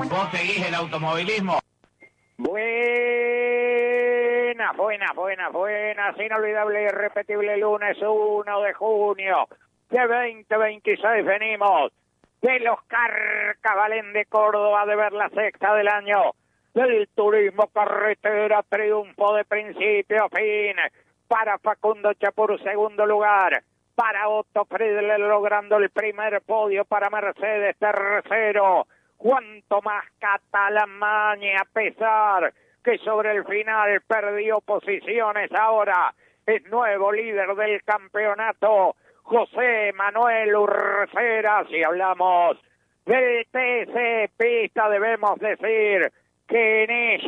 ¿Vos seguís el automovilismo? Buenas, inolvidable y irrepetible lunes 1 de junio de 2026. Venimos de los Carcabalén de Córdoba de ver la sexta del año del turismo carretera, triunfo de principio a fin para Facundo Chapur, segundo lugar para Otto Friedler, logrando el primer podio para Mercedes, tercero Juan Tomás Catalamaña, a pesar que sobre el final perdió posiciones. Ahora es nuevo líder del campeonato José Manuel Urcera. Si hablamos del TC Pista, debemos decir que en ella